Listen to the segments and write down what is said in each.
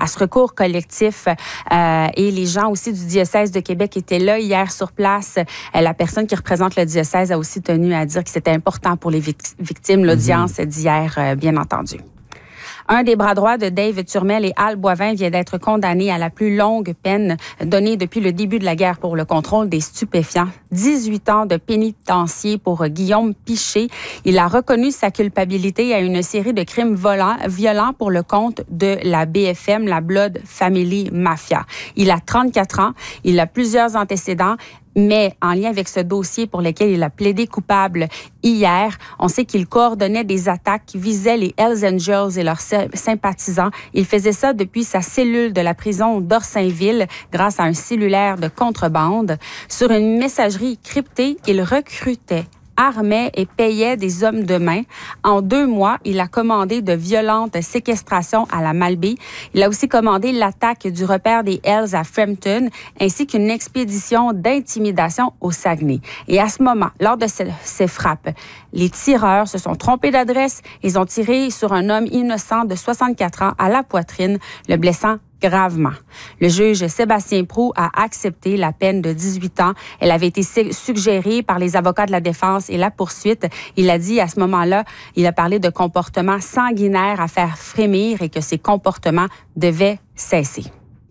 à ce recours collectif. Et les gens aussi du diocèse de Québec étaient là hier sur place. La personne qui représente le diocèse a aussi tenu à dire que c'était important pour les victimes, l'audience d'hier, bien entendu. Un des bras droits de Dave Turmel et Al Boivin vient d'être condamné à la plus longue peine donnée depuis le début de la guerre pour le contrôle des stupéfiants. 18 ans de pénitencier pour Guillaume Piché. Il a reconnu sa culpabilité à une série de crimes violents pour le compte de la BFM, la Blood Family Mafia. Il a 34 ans. Il a plusieurs antécédents. Mais en lien avec ce dossier pour lequel il a plaidé coupable hier, on sait qu'il coordonnait des attaques qui visaient les Hells Angels et leurs sympathisants. Il faisait ça depuis sa cellule de la prison d'Orsainville grâce à un cellulaire de contrebande. Sur une messagerie cryptée, il recrutait, armait et payait des hommes de main. En 2 mois, il a commandé de violentes séquestrations à la Malbaie. Il a aussi commandé l'attaque du repère des Hells à Frampton, ainsi qu'une expédition d'intimidation au Saguenay. Et à ce moment, lors de ces frappes, les tireurs se sont trompés d'adresse. Ils ont tiré sur un homme innocent de 64 ans à la poitrine, le blessant gravement. Le juge Sébastien Proulx a accepté la peine de 18 ans. Elle avait été suggérée par les avocats de la défense et la poursuite. Il a dit à ce moment-là, il a parlé de comportements sanguinaires à faire frémir et que ces comportements devaient cesser.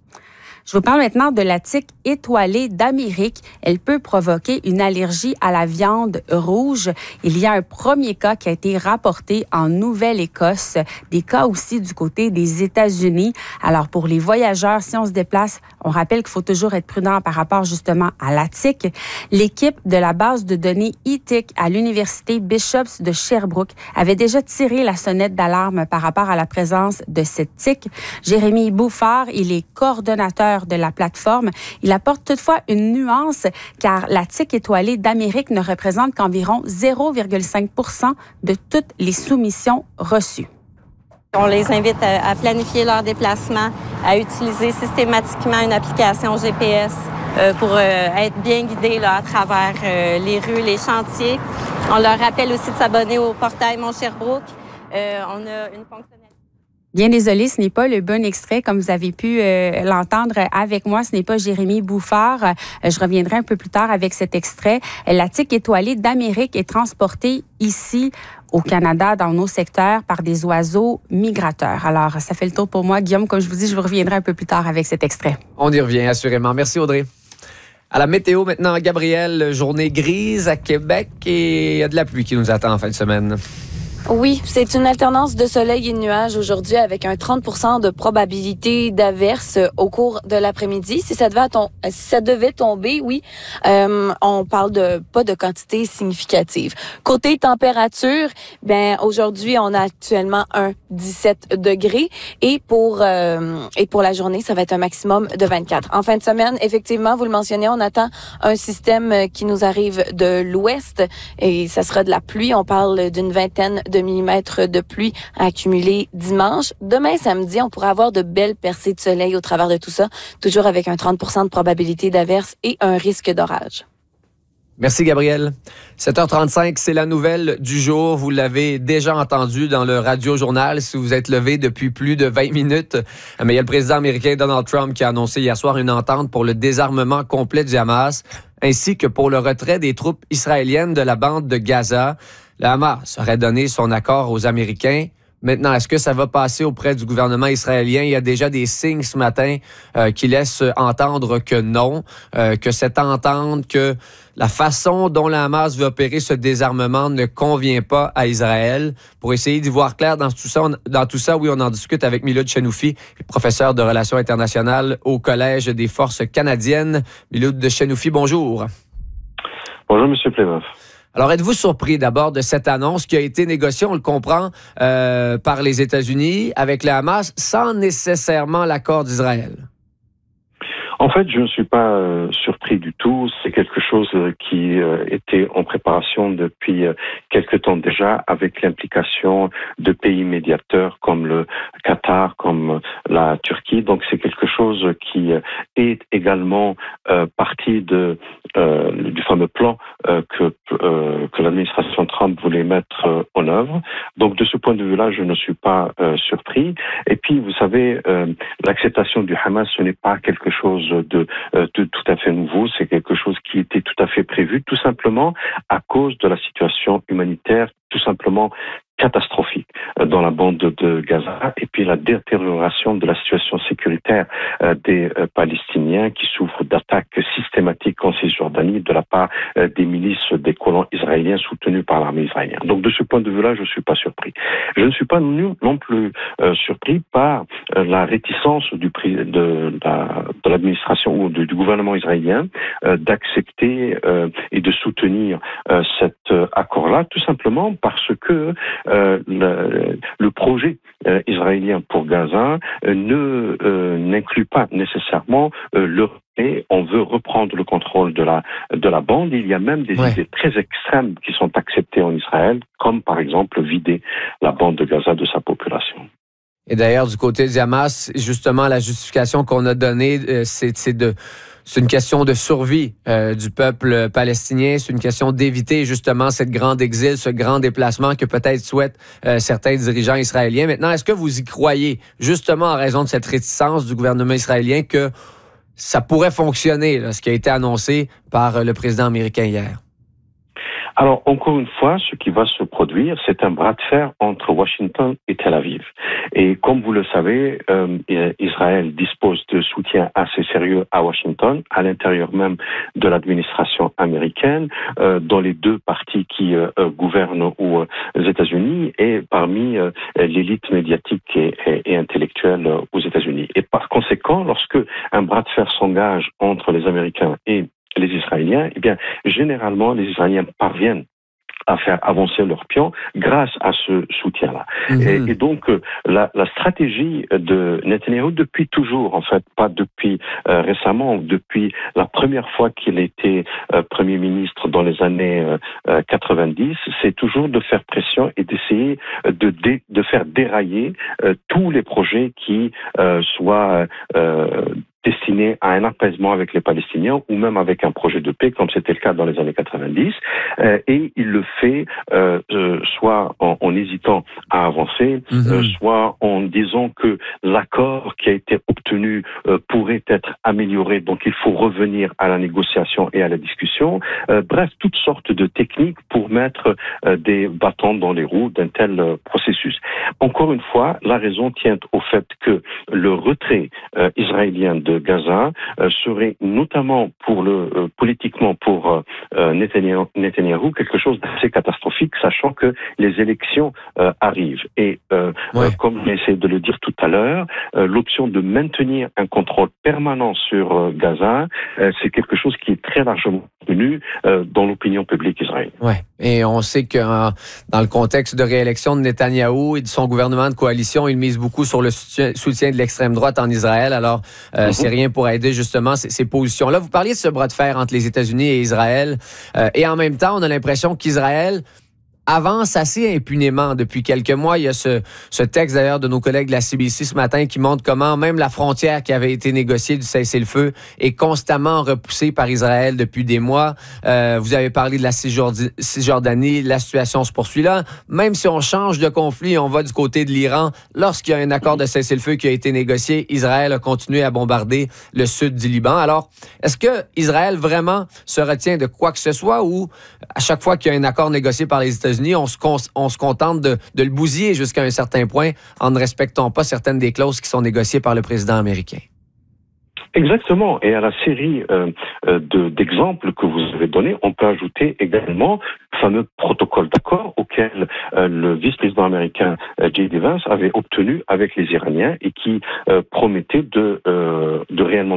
Je vous parle maintenant de la tique étoilée d'Amérique. Elle peut provoquer une allergie à la viande rouge. Il y a un premier cas qui a été rapporté en Nouvelle-Écosse, des cas aussi du côté des États-Unis. Alors pour les voyageurs, si on se déplace, on rappelle qu'il faut toujours être prudent par rapport justement à la tique. L'équipe de la base de données e-tic à l'Université Bishops de Sherbrooke avait déjà tiré la sonnette d'alarme par rapport à la présence de cette tique. Jérémy Bouffard, il est coordonnateur de la plateforme. Il apporte toutefois une nuance car la tique étoilée d'Amérique ne représente qu'environ 0,5% de toutes les soumissions reçues. On les invite à planifier leur déplacement, à utiliser systématiquement une application GPS pour être bien guidés là, à travers les rues, les chantiers. On leur rappelle aussi de s'abonner au portail Mon Sherbrooke. On a une fonctionnalité. Bien désolé, ce n'est pas le bon extrait, comme vous avez pu l'entendre avec moi. Ce n'est pas Jérémy Bouffard. Je reviendrai un peu plus tard avec cet extrait. La tique étoilée d'Amérique est transportée ici au Canada, dans nos secteurs, par des oiseaux migrateurs. Alors, ça fait le tour pour moi. Guillaume, comme je vous dis, je vous reviendrai un peu plus tard avec cet extrait. On y revient, assurément. Merci, Audrey. À la météo maintenant, Gabrielle, journée grise à Québec et il y a de la pluie qui nous attend en fin de semaine. Oui, c'est une alternance de soleil et de nuages aujourd'hui avec un 30% de probabilité d'averse au cours de l'après-midi. Si ça devait tomber, oui, on parle pas de quantité significative. Côté température, aujourd'hui, on a actuellement un 17 degrés et pour la journée, ça va être un maximum de 24. En fin de semaine, effectivement, vous le mentionnez, on attend un système qui nous arrive de l'ouest et ça sera de la pluie. On parle d'une vingtaine de millimètres de pluie accumulée dimanche. Demain, samedi, on pourra avoir de belles percées de soleil au travers de tout ça, toujours avec un 30% de probabilité d'averse et un risque d'orage. Merci, Gabriel. 7h35, c'est la nouvelle du jour. Vous l'avez déjà entendu dans le radio-journal si vous êtes levé depuis plus de 20 minutes. Mais il y a le président américain Donald Trump qui a annoncé hier soir une entente pour le désarmement complet du Hamas, ainsi que pour le retrait des troupes israéliennes de la bande de Gaza. Le Hamas aurait donné son accord aux Américains. Maintenant, est-ce que ça va passer auprès du gouvernement israélien? Il y a déjà des signes ce matin qui laissent entendre que non, que cette entente, que la façon dont le Hamas veut opérer ce désarmement ne convient pas à Israël. Pour essayer d'y voir clair dans tout ça, oui, on en discute avec Miloud Chenoufi, professeur de relations internationales au Collège des forces canadiennes. Miloud Chenoufi, bonjour. Bonjour, M. Plévoff. Alors, êtes-vous surpris d'abord de cette annonce qui a été négociée, on le comprend, par les États-Unis avec le Hamas sans nécessairement l'accord d'Israël? En fait, je ne suis pas surpris. surpris du tout. C'est quelque chose qui était en préparation depuis quelque temps déjà, avec l'implication de pays médiateurs comme le Qatar, comme la Turquie. Donc c'est quelque chose qui est également partie du fameux plan que l'administration Trump voulait mettre en œuvre. Donc de ce point de vue-là, je ne suis pas surpris. Et puis, vous savez, l'acceptation du Hamas, ce n'est pas quelque chose de tout à fait nouveau. C'est quelque chose qui était tout à fait prévu, tout simplement à cause de la situation humanitaire, tout simplement catastrophique dans la bande de Gaza, et puis la détérioration de la situation sécuritaire des Palestiniens qui souffrent d'attaques systématiques en Cisjordanie de la part des milices des colons israéliens soutenus par l'armée israélienne. Donc de ce point de vue-là, je ne suis pas surpris. Je ne suis pas non plus surpris par la réticence de l'administration ou du gouvernement israélien d'accepter et de soutenir cet accord-là, tout simplement parce que le projet israélien pour Gaza n'inclut pas nécessairement et on veut reprendre le contrôle de la bande. Il y a même des idées très extrêmes qui sont acceptées en Israël, comme par exemple vider la bande de Gaza de sa population. Et d'ailleurs, du côté du Hamas, justement, la justification qu'on a donnée, c'est une question de survie du peuple palestinien. C'est une question d'éviter justement cette grande exil, ce grand déplacement que peut-être souhaitent certains dirigeants israéliens. Maintenant, est-ce que vous y croyez, justement en raison de cette réticence du gouvernement israélien, que ça pourrait fonctionner, là, ce qui a été annoncé par le président américain hier? Alors, encore une fois, ce qui va se produire, c'est un bras de fer entre Washington et Tel Aviv. Et comme vous le savez, Israël dispose de soutien assez sérieux à Washington, à l'intérieur même de l'administration américaine, dans les deux partis qui gouvernent aux États-Unis et parmi l'élite médiatique et intellectuelle aux États-Unis. Et par conséquent, lorsque un bras de fer s'engage entre les Américains et les Israéliens, eh bien, généralement, les Israéliens parviennent à faire avancer leur pion grâce à ce soutien-là. Et donc, la stratégie de Netanyahou, depuis toujours, en fait, pas depuis récemment, depuis la première fois qu'il était Premier ministre dans les années 90, c'est toujours de faire pression et d'essayer de faire dérailler tous les projets qui soient destiné à un apaisement avec les Palestiniens ou même avec un projet de paix, comme c'était le cas dans les années 90. Et il le fait soit en hésitant à avancer, soit en disant que l'accord qui a été obtenu pourrait être amélioré, donc il faut revenir à la négociation et à la discussion. Bref, toutes sortes de techniques pour mettre des bâtons dans les roues d'un tel processus. Encore une fois, la raison tient au fait que le retrait israélien de Gaza serait notamment politiquement pour Netanyahou quelque chose d'assez catastrophique, sachant que les élections arrivent. Et comme j'ai essayé de le dire tout à l'heure, l'option de maintenir un contrôle permanent sur Gaza, c'est quelque chose qui est très largement connu dans l'opinion publique israélienne. Ouais. Et on sait que dans le contexte de réélection de Netanyahou et de son gouvernement de coalition, il mise beaucoup sur le soutien de l'extrême droite en Israël. Alors, c'est rien pour aider justement ces positions-là. Vous parliez de ce bras de fer entre les États-Unis et Israël. Et en même temps, on a l'impression qu'Israël avance assez impunément depuis quelques mois. Il y a ce texte d'ailleurs de nos collègues de la CBC ce matin qui montre comment même la frontière qui avait été négociée du cessez-le-feu est constamment repoussée par Israël depuis des mois. Vous avez parlé de la Cisjordanie, la situation se poursuit là. Même si on change de conflit, on va du côté de l'Iran. Lorsqu'il y a un accord de cessez-le-feu qui a été négocié, Israël a continué à bombarder le sud du Liban. Alors, est-ce que Israël vraiment se retient de quoi que ce soit ou à chaque fois qu'il y a un accord négocié par les États-Unis, on se contente de le bousiller jusqu'à un certain point en ne respectant pas certaines des clauses qui sont négociées par le président américain? Exactement. Et à la série d'exemples que vous avez donnés, on peut ajouter également le fameux protocole d'accord auquel le vice-président américain J.D. Vance avait obtenu avec les Iraniens et qui promettait de réellement mettre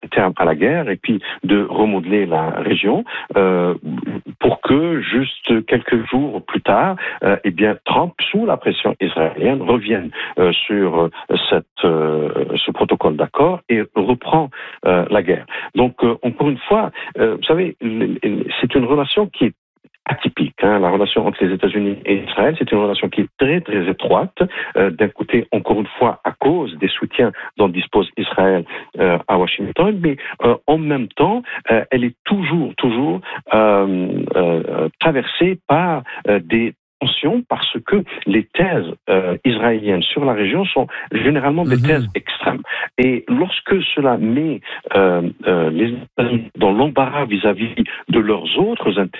terme à la guerre et puis de remodeler la région pour que juste quelques jours plus tard, Trump, sous la pression israélienne, revienne sur ce protocole d'accord et reprend la guerre. Donc, encore une fois, vous savez, c'est une relation qui est atypique. La relation entre les États-Unis et Israël, c'est une relation qui est très, très étroite. D'un côté, encore une fois, à cause des soutiens dont dispose Israël à Washington, mais en même temps, elle est toujours traversée par des tensions parce que les thèses israéliennes sur la région sont généralement des thèses extrêmes. Et lorsque cela met les États-Unis dans l'embarras vis-à-vis de leurs autres intérêts,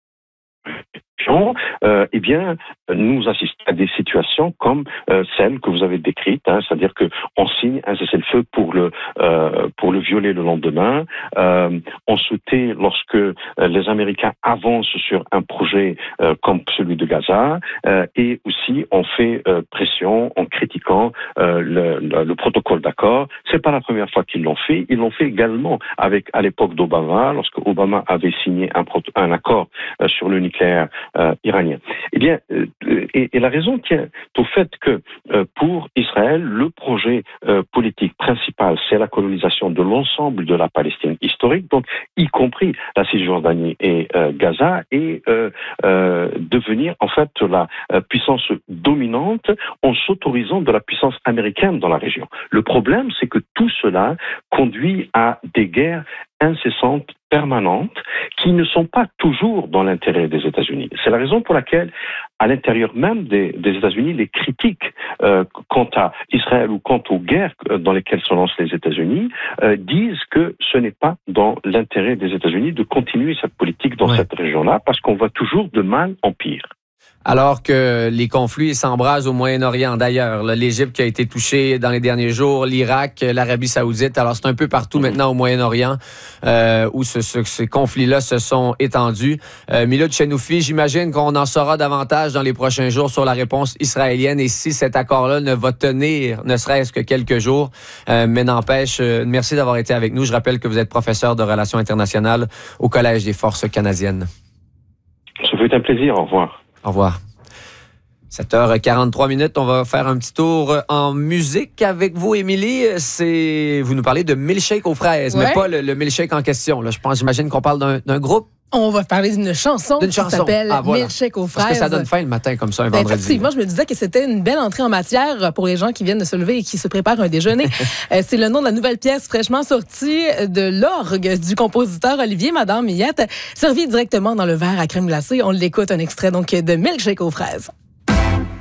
nous assistons à des situations comme celle que vous avez décrite, c'est-à-dire que on signe un cessez-le-feu pour le violer le lendemain. On souhaitait lorsque les Américains avancent sur un projet comme celui de Gaza, et aussi on fait pression en critiquant le protocole d'accord. C'est pas la première fois qu'ils l'ont fait. Ils l'ont fait également à l'époque d'Obama, lorsque Obama avait signé un accord sur le nucléaire iranien. Et la raison tient au fait que pour Israël, le projet politique principal, c'est la colonisation de l'ensemble de la Palestine historique, donc y compris la Cisjordanie et Gaza, et devenir en fait la puissance dominante en s'autorisant de la puissance américaine dans la région. Le problème, c'est que tout cela conduit à des guerres incessantes, permanentes, qui ne sont pas toujours dans l'intérêt des États-Unis. C'est la raison pour laquelle, à l'intérieur même des États-Unis, les critiques quant à Israël ou quant aux guerres dans lesquelles se lancent les États-Unis disent que ce n'est pas dans l'intérêt des États-Unis de continuer cette politique dans cette région-là, parce qu'on va toujours de mal en pire. Alors que les conflits s'embrasent au Moyen-Orient. D'ailleurs, l'Égypte qui a été touchée dans les derniers jours, l'Irak, l'Arabie Saoudite. Alors, c'est un peu partout maintenant au Moyen-Orient où ces conflits-là se sont étendus. Milad Chenoufi, j'imagine qu'on en saura davantage dans les prochains jours sur la réponse israélienne et si cet accord-là ne va tenir, ne serait-ce que quelques jours. Mais n'empêche, merci d'avoir été avec nous. Je rappelle que vous êtes professeur de relations internationales au Collège des forces canadiennes. Ça fait un plaisir. Au revoir. Au revoir. 7h43, on va faire un petit tour en musique avec vous, Émilie. Vous nous parlez de milkshake aux fraises, mais pas le milkshake en question. Là, j'imagine qu'on parle d'un groupe. On va parler d'une chanson qui s'appelle Milkshake aux fraises. Parce que ça donne faim le matin comme ça, un vendredi. Effectivement, je me disais que c'était une belle entrée en matière pour les gens qui viennent de se lever et qui se préparent un déjeuner. C'est le nom de la nouvelle pièce fraîchement sortie de l'orgue du compositeur Olivier Madame Millette, servi directement dans le verre à crème glacée. On l'écoute, un extrait donc de Milkshake aux fraises.